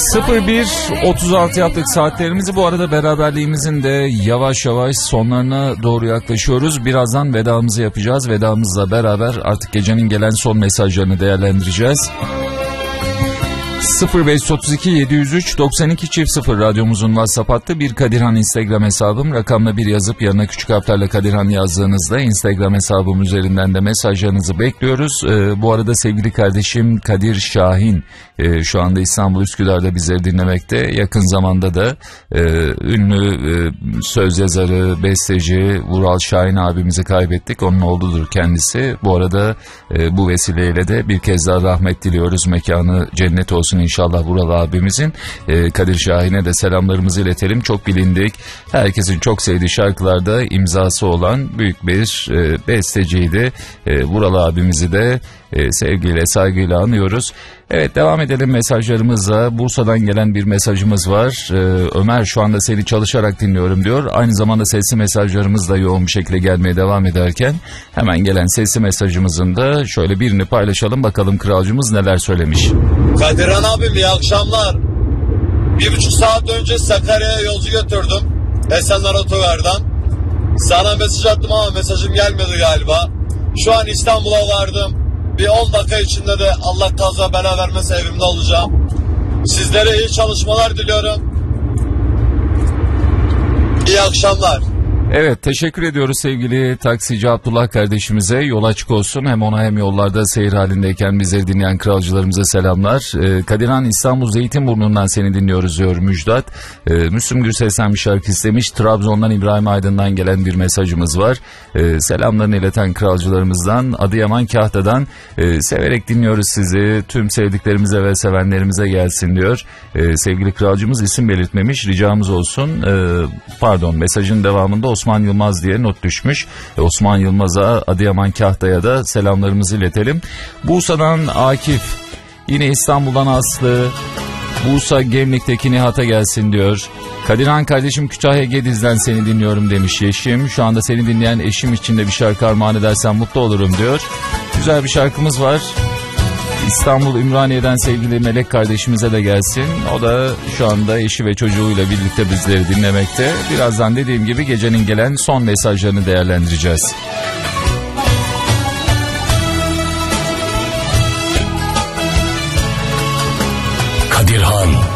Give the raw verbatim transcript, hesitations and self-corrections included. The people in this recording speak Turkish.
sıfır bir otuz altı yaptık saatlerimizi. Bu arada beraberliğimizin de yavaş yavaş sonlarına doğru yaklaşıyoruz. Birazdan vedamızı yapacağız. Vedamızla beraber artık gecenin gelen son mesajlarını değerlendireceğiz. sıfır beş otuz iki yedi yüz üç doksan iki çift sıfır radyomuzun WhatsApp hattı. Bir Kadirhan Instagram hesabım. Rakamla bir yazıp yanına küçük harflerle Kadirhan yazdığınızda Instagram hesabım üzerinden de mesajlarınızı bekliyoruz. Ee, bu arada sevgili kardeşim Kadir Şahin e, şu anda İstanbul Üsküdar'da bizleri dinlemekte. Yakın zamanda da e, ünlü e, söz yazarı, besteci Vural Şahin abimizi kaybettik. Onun oğludur kendisi. Bu arada e, bu vesileyle de bir kez daha rahmet diliyoruz. Mekanı cennet olsun İnşallah Vural abimizin. ee, Kadir Şahin'e de selamlarımızı iletelim. Çok bilindik, herkesin çok sevdiği şarkılarda imzası olan büyük bir e, besteciydi. E, Vural abimizi de e, sevgiyle, saygıyla anıyoruz. Evet, devam edelim mesajlarımızla. Bursa'dan gelen bir mesajımız var. Ee, Ömer, şu anda seni çalışarak dinliyorum diyor. Aynı zamanda sesli mesajlarımız da yoğun bir şekilde gelmeye devam ederken hemen gelen sesli mesajımızın da şöyle birini paylaşalım. Bakalım kralcımız neler söylemiş. Kadirhan abim, iyi akşamlar. Bir buçuk saat önce Sakarya'ya yolcu götürdüm. Esenler Otogar'dan. Sana mesaj attım ama mesajım gelmedi galiba. Şu an İstanbul'a vardım. Bir on dakika içinde de Allah kaza bela vermese evimde olacağım. Sizlere iyi çalışmalar diliyorum. İyi akşamlar. Evet, teşekkür ediyoruz sevgili taksici Abdullah kardeşimize. Yol açık olsun. Hem ona hem yollarda seyir halindeyken bizleri dinleyen kralcılarımıza selamlar. Ee, Kadirhan İstanbul Zeytinburnu'ndan seni dinliyoruz diyor Müjdat. Ee, Müslüm Gürses'ten bir şarkı istemiş. Trabzon'dan İbrahim Aydın'dan gelen bir mesajımız var. Ee, selamlarını ileten kralcılarımızdan Adıyaman Kahta'dan e, severek dinliyoruz sizi. Tüm sevdiklerimize ve sevenlerimize gelsin diyor. Ee, sevgili kralcımız isim belirtmemiş. Ricamız olsun. Ee, pardon mesajın devamında Osman Yılmaz diye not düşmüş. Osman Yılmaz'a, Adıyaman Kahta'ya da selamlarımızı iletelim. Bursa'dan Akif, yine İstanbul'dan Aslı, Bursa Gemlik'teki Nihat'a gelsin diyor. Kadirhan kardeşim Kütahya Gediz'den seni dinliyorum demiş Yeşim. Şu anda seni dinleyen eşim için de bir şarkı armağan edersen mutlu olurum diyor. Güzel bir şarkımız var. İstanbul Ümraniye'den sevgili Melek kardeşimize de gelsin. O da şu anda eşi ve çocuğuyla birlikte bizleri dinlemekte. Birazdan dediğim gibi gecenin gelen son mesajlarını değerlendireceğiz. Kadirhan